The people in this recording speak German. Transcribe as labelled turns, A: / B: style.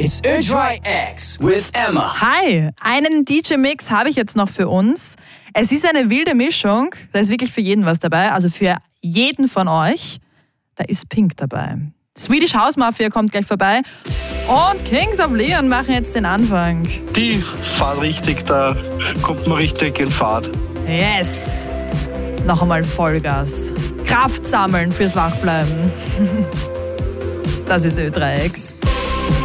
A: It's Ö3 X with Emma.
B: Hi, einen DJ-Mix habe ich jetzt noch für uns. Es ist eine wilde Mischung, da ist wirklich für jeden was dabei, also für jeden von euch. Da ist Pink dabei. Swedish House Mafia kommt gleich vorbei und Kings of Leon machen jetzt den Anfang.
C: Die fahren richtig, da kommt man richtig in Fahrt.
B: Yes! Noch einmal Vollgas. Kraft sammeln fürs Wachbleiben. Das ist Ö3X.